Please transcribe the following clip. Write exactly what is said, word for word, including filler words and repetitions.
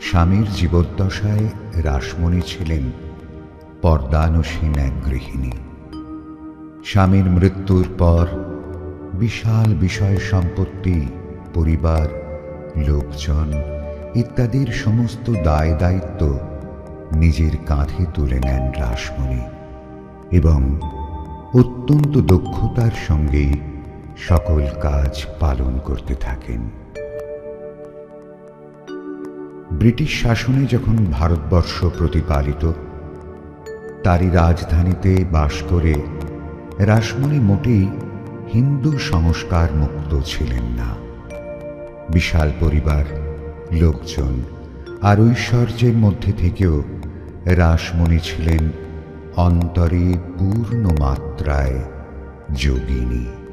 স্বামীর জীবদ্দশায় রাসমণি ছিলেন পর্দানুসীন এক গৃহিণী। স্বামীর মৃত্যুর পর বিশাল বিষয় সম্পত্তি, পরিবার, লোকজন ইত্যাদির সমস্ত দায় দায়িত্ব নিজের কাঁধে তুলে নেন রাসমণি এবং অত্যন্ত দক্ষতার সঙ্গে সকল কাজ পালন করতে থাকেন। ব্রিটিশ শাসনে যখন ভারতবর্ষ প্রতিপালিত, তারই রাজধানীতে বাস করে রাসমণি মোটেই হিন্দু সংস্কার মুক্ত ছিলেন না। বিশাল পরিবার, লোকজন আর ঐশ্বর্যের মধ্যে থেকেও রাসমণি ছিলেন অন্তরে পূর্ণ মাত্রায় যোগিনী।